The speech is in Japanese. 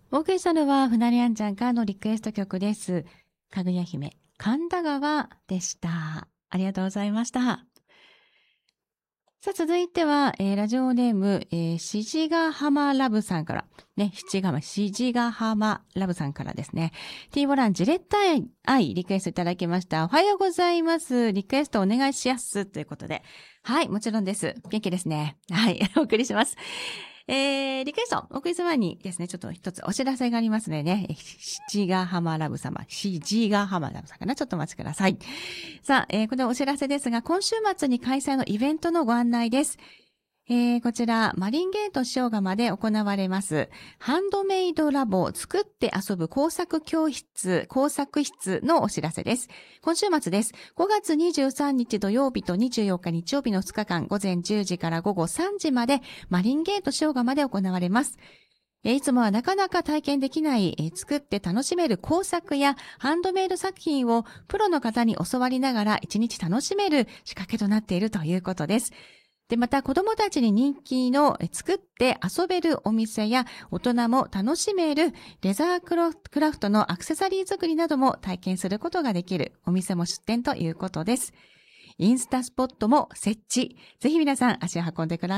お送りしたのは、船りあんちゃんからのリクエスト曲です。かぐや姫、神田川でした。ありがとうございました。さあ、続いては、ラジオネーム、しじがはまラブさんから。ね、しじがはまラブさんからですね。T ボランジレッタ愛リクエストいただきました。おはようございます。リクエストお願いしやす。ということで。はい、もちろんです。元気ですね。はい、お送りします。リクエストお送りする前にですね、ちょっと一つお知らせがありますのでね、しじがはまラブ様、しじがはまラブさんかな、ちょっとお待ちください。さあ、これお知らせですが、今週末に開催のイベントのご案内です。こちら、マリンゲート塩釜で行われます、ハンドメイドラボ作って遊ぶ工作室のお知らせです。今週末です。5月23日土曜日と24日日曜日の2日間、午前10時から午後3時まで、マリンゲート塩釜で行われます。いつもはなかなか体験できない、作って楽しめる工作やハンドメイド作品をプロの方に教わりながら一日楽しめる仕掛けとなっているということです。で、また子供たちに人気の作って遊べるお店や大人も楽しめるレザークラフトのアクセサリー作りなども体験することができるお店も出店ということです。インスタスポットも設置。ぜひ皆さん足を運んでください。